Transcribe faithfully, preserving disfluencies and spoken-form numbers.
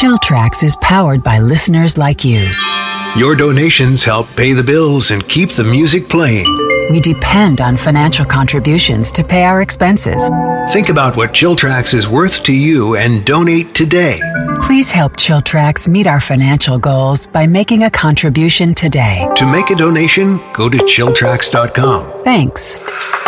Chiltrax is powered by listeners like you. Your donations help pay the bills and keep the music playing. We depend on financial contributions to pay our expenses. Think about what Chiltrax is worth to you and donate today. Please help Chiltrax meet our financial goals by making a contribution today. To make a donation, go to Chiltrax dot com. Thanks.